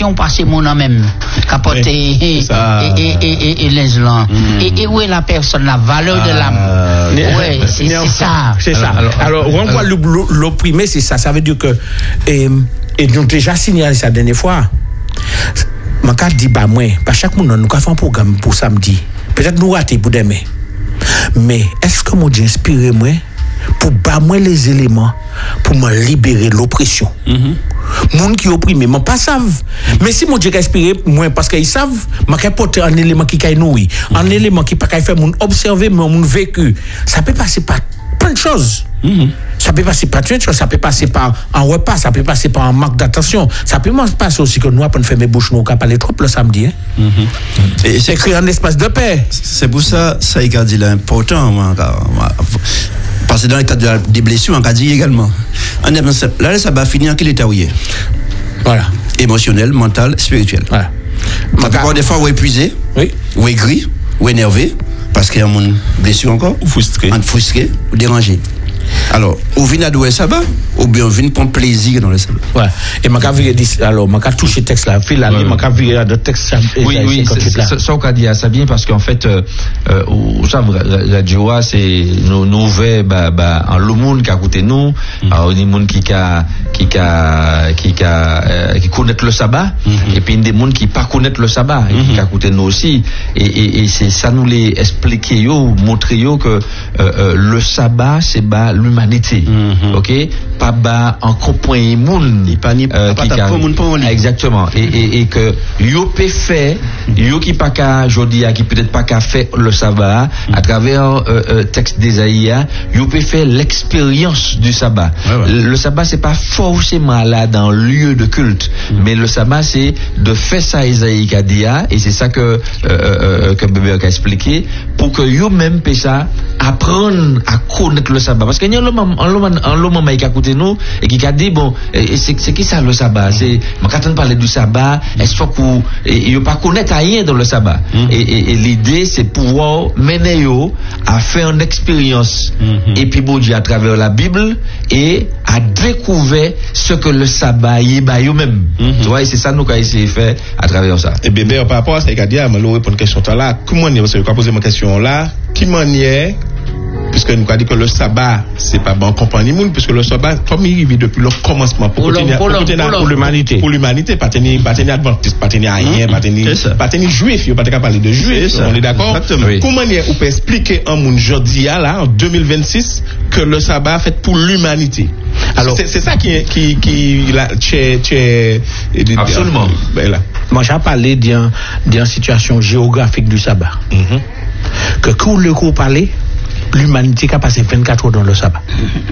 on passe mon en même capote et l'inslant. Et où est la personne, la valeur de l'âme? Ouais, c'est ça. C'est ça. Alors, on voit l'opprimé, c'est ça. Ça veut dire que et donc déjà signalé ça la dernière fois. Je dis pas moi, pas chaque monde nous fait un programme pour samedi. Peut-être nous rater pour demain. Mais est-ce que moi j'ai inspiré moi pour bas moi les éléments pour me libérer de l'oppression? Monde qui opprimé, mais pas savent. Mais si moi j'ai inspiré moi parce qu'ils savent, moi qu'à porter un élément qui caille nourri, un élément qui pas faire mon observer mais mon vécu. Ça peut passer par plein de choses. Ça peut passer par plein de choses, ça peut passer par un repas, ça peut passer par un manque d'attention, ça peut passer aussi que nous on fait mes bouches nous on parler trop le samedi. Et c'est créer un espace de paix. C'est pour ça il a dit l'important parce que dans le cadre des blessures on a dit également. Là ça va finir en quel état où il est. Voilà. Émotionnel, mental, spirituel. Voilà. Des fois on est épuisé, ou aigri, ou énervé parce qu'il y a une blessure encore, ou frustré, ou dérangé. Alors, ou vient à ça va, ou bien vient prendre plaisir dans le sabbat. Ouais. Et m'a dit alors, m'a touché texte là, fil là, m'a viré de texte. Oui, ça on a dit ça bien parce qu'en fait, ça radio c'est nous ouvert en le monde qui a côté nous, il monde qui connaît le sabbat et puis des monde qui pas connaît le sabbat et qui a côté nous aussi et c'est ça nous les expliquer yo, montrer yo que le sabbat c'est l'humanité. OK, pas bas en compagnie moun exactement et que yo peut faire yo qui pas qu'à jodi qui peut-être pas qu'à faire le sabbat à travers texte d'Ésaïe yo peut faire l'expérience du sabbat. Le sabbat c'est pas forcément là dans lieu de culte mais le sabbat c'est de faire ça Ésaïe a dit et c'est ça que bébé a expliqué pour que yo même peut ça apprendre à connaître le sabbat parce que y a un moment qui a écouté nous et qui a dit bon c'est qui ça le sabbat c'est quand on parle du sabbat est-ce que il pas connaître rien dans le sabbat et l'idée c'est pouvoir mener yo à faire une expérience et puis bon Dieu à travers la Bible et à découvrir ce que le sabbat y est yo même tu vois et c'est ça nous qu'a essayé faire à travers ça et bébé par rapport à ça il a dit à me répondre une question là comment on parce que poser ma question là qui manière puisque nous avons dit que le sabbat c'est pas bon compagnie monde puisque le sabbat comme il vit depuis le commencement pour l'humanité pas tenir adventiste pas tenir rien pas tenir juif il pas parler de juif on est d'accord comment on peut expliquer en monde jodi là en 2026 que le sabbat fait pour l'humanité alors c'est ça qui la absolument là moi j'ai parlé d'une situation géographique du sabbat que quand le coup parler l'humanité qui a passé 24 heures dans le sabbat.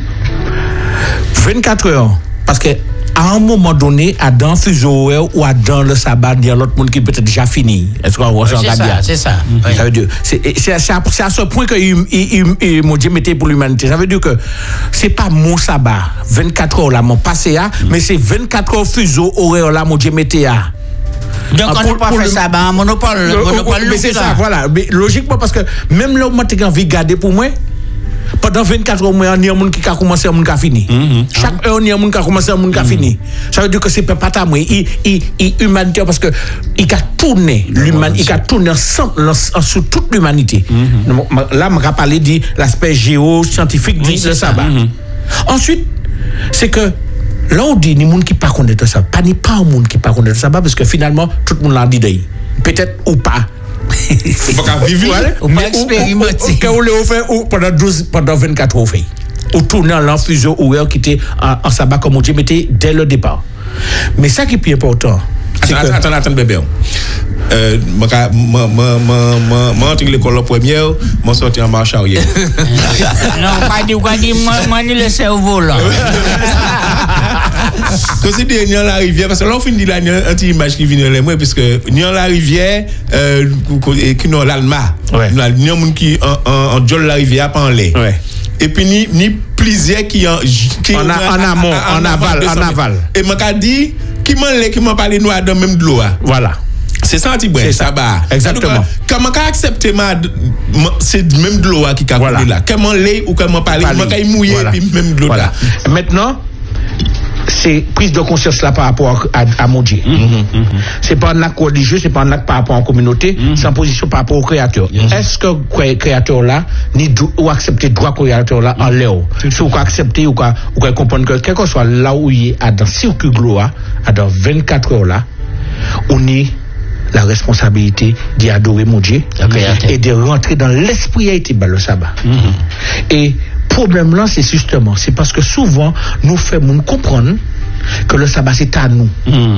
24 heures. Parce que à un moment donné, à dans fuseau horaire ou à dans le sabbat, il y a l'autre monde qui peut être déjà fini. Est-ce qu'on voit ça? C'est ça. Ça veut dire, c'est à ce point que mon Dieu mettait pour l'humanité. Ça veut dire que c'est pas mon sabbat, 24 heures là, mon passé là, mais c'est 24 heures fuseau horaire là, mon Dieu mettait là. Donc on ne peut pas faire ça, un monopole. Mais c'est ça, voilà. Mais logiquement, parce que même là où moi, j'ai envie de garder pour moi, pendant 24 heures, il y a un monde qui a commencé à un monde qui a fini. Chaque heure, il y a un monde qui a commencé à un monde qui a fini. Ça veut dire que c'est pas ta moi. Il humanitaire parce que il a tourné l'humanité, il a tourné sur toute l'humanité. Là, je vais parler de l'aspect géoscientifique du sabbat. Ensuite, c'est que là on dit ni monde qui pas connaître ça pas un monde qui pas connaître ça parce que finalement tout le monde l'a dit peut-être ou pas faut pas vivre ou pas expérimenter que on le fait pendant 24 heures fait ou tourner dans fuseau horaire qui était en sabbat comme on dit mettait dès le départ mais ça qui est plus important attends bébé moi entre l'école la première moi sorti en marche arrière non pas dit moi ni le cerveau là considère Nian la rivière parce que là on finit là une petite image qui vient là moi parce que Nian la rivière qui non l'Alma Nian monde qui en Jol la rivière pas en lait et puis ni plusieurs qui en amont en aval et m'a dit qui m'a parlé noir dans même de l'eau voilà c'est ça Antiboué ça va exactement comment accepter c'est même de l'eau qui a là comment lait ou comment parler comment mouiller puis même de l'eau là maintenant c'est prise de conscience là par rapport à mon Dieu. C'est pas un acte religieux, c'est pas un acte par rapport à la communauté, c'est en position par rapport au créateur. Est-ce que le créateur là, ou accepter le droit créateur là en l'air? Si vous accepter ou comprendre que quel que soit là où il est, dans circuit gloire, dans 24 heures là, on est la responsabilité d'y adorer mon Dieu et de rentrer dans l'esprit le sabbat. Et problème là, c'est justement, c'est parce que souvent nous faisons comprendre que le sabbat c'est à nous.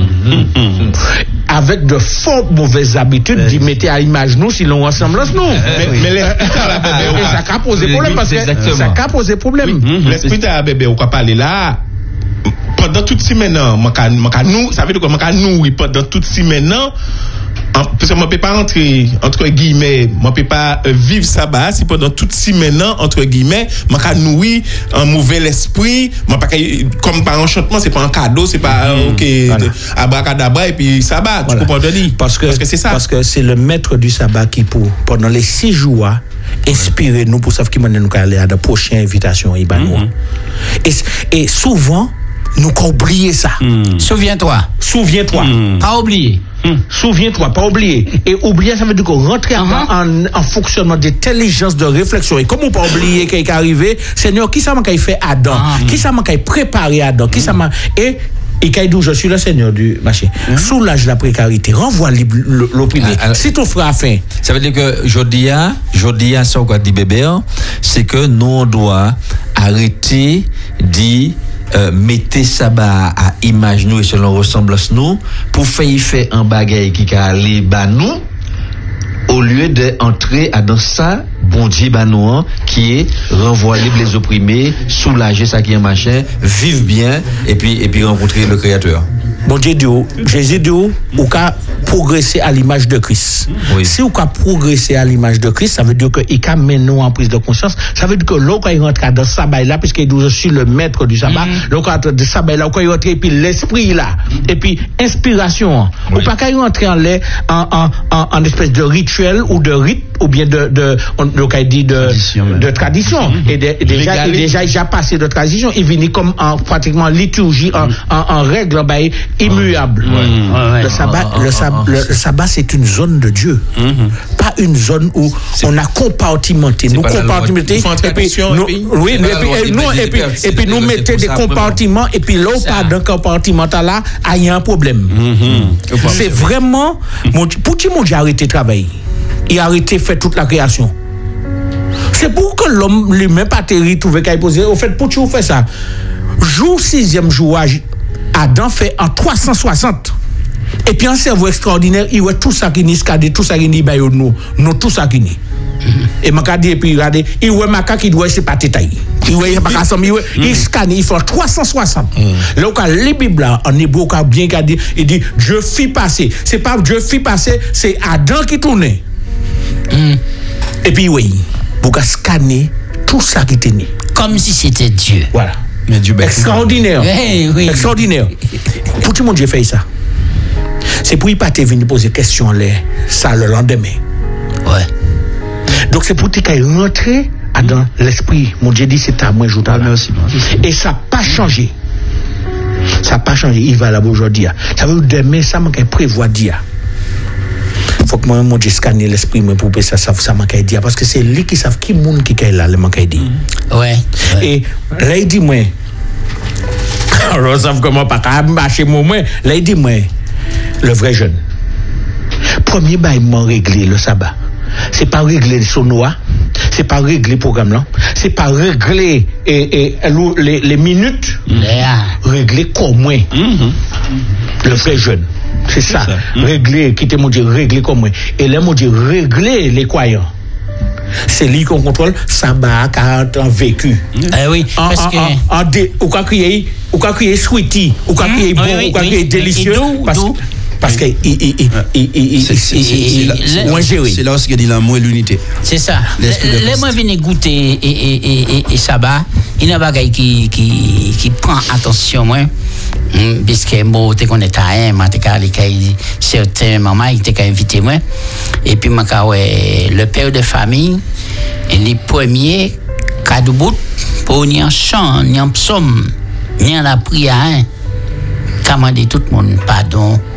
Avec de fortes mauvaises habitudes d'y mettre à l'image nous si l'on ressemblance nous. Mais l'esprit à la bébé, et ça a posé problème parce que ça a posé problème. L'esprit à la bébé, on va parler là. Pendant toute semaine, ça veut dire que nous pendant toute semaine, parce que je ne peux pas entrer, entre guillemets, je ne peux pas vivre sabbat si pendant toute semaine, entre guillemets, je peux nourrir un mauvais esprit, comme par enchantement, ce n'est pas un cadeau, ce n'est pas abracadabra et puis sabbat, tu comprends dire? Parce que c'est ça. Parce que c'est le maître du sabbat qui, pendant les 6 jours, inspire nous pour savoir qui nous aller à la prochaine invitation. Et souvent, nous avons oublié ça. Souviens-toi. Pas oublier. Souviens-toi, pas oublier. Et oublier, ça veut dire qu'on rentre en fonctionnement d'intelligence, de réflexion. Et comment pas oublier qu'il est arrivé, Seigneur, qui ça m'a fait Adam? Qui ça m'a préparé Adam? Qui ça m'a. Et il dit, je suis le Seigneur du machin. Soulage la précarité, renvoie l'opprimé. Si ton frère a faim. Ça veut dire que Jodia, ça qu'on dit bébé, c'est que nous on doit arrêter d'y mettez sabbat à image nous et selon ressemblance nous pour faire un bagage qui a aller bas nous au lieu d'entrer dans ça bon Dieu nous qui est renvoyer les opprimés, soulager ça qui est machin, vivre bien et puis rencontrer le créateur. Bon Dieu dit, Jésus dit, ou qu'à progresser à l'image de Christ. Si ou qu'à progresser à l'image de Christ, ça veut dire qu'il qu'à mener nous en prise de conscience. Ça veut dire que là, quand il rentre dans ce sabbat là, puisqu'il dit, je suis le maître du sabbat, là, quand il rentre dans ce sabbat là, quand il rentre, et puis l'esprit là, et puis inspiration, ou pas qu'à rentrer en espèce de rituel ou de rite, ou bien de tradition. Et déjà, il a passé de tradition, il vient comme pratiquement liturgie, en règle, immuable. Le sabbat, c'est une zone de Dieu. Pas une zone où on a compartimenté. Nous compartimenté. Et puis nous mettons des compartiments. Et puis là, pas d'un compartiment là, il y a un problème. C'est vraiment. Pour qui mon Dieu a arrêté de travailler? Il a arrêté de faire toute la création. C'est pour que l'homme lui-même pas terrible trouver qu'il posé. Au fait, pour qui vous faites ça? Jour 6e jour, Adam fait en 360. Et puis un cerveau extraordinaire, il voit tout ça qui n'y scade, tout ça qui n'y baille nous tout ça qui n'y. Et Makadi et puis regardez, il voit Maka qui doit c'est pas détaillé. Il voit Maka il scanne, il fait 360. Là où les Bibles en hébreu bien dit, il dit Dieu fit passer. C'est pas Dieu fit passer, c'est Adam qui tournait. Et puis oui, pour scanner tout ça qui tenait. Comme si c'était Dieu. Voilà. Mais Dieu extraordinaire. Oui. Extraordinaire. Pour tout le monde, j'ai fait ça. C'est pour y pas te venir poser question là, ça le lendemain. Ouais. Donc c'est pour te rentrer dans l'esprit. Mon Dieu dit c'est à moi, je merci. Et ça n'a pas changé. Ça n'a pas changé. Il va là aujourd'hui. Ça veut dire demain, ça m'a prévoir dire. Faut que moi, mon Dieu, scanne l'esprit pour que ça m'a dire. Parce que c'est lui qui savent qui monde qui est là, le m'a dit. Ouais. Et là, il dit moi. Alors, ça comment pas marcher moi. Là, il dit moi. Le vrai jeune. Premier baillement réglé le sabbat. C'est pas régler le sonois, c'est pas régler le programme là, c'est pas régler les minutes, régler comme moi. Le vrai jeune. C'est ça. Régler, quitter mon Dieu, régler comme moi. Et là, mon Dieu, régler les croyants. C'est lui qu'on contrôle sabbat 40 ans vécu. Oui, parce que ou quand crier sweetie, ou quand crier bon, ou quand crier délicieux parce que c'est là où il dit l'amour et l'unité. C'est ça. Les moi venir goûter et sabbat, il y a un bagage qui prend attention moi. Puisque moi te connais ta moi te certains maman il t'a invité moi et puis moi le père de famille et les premiers cadeau pour ni en chant ni en psaume ni en la prière commander tout le monde pardon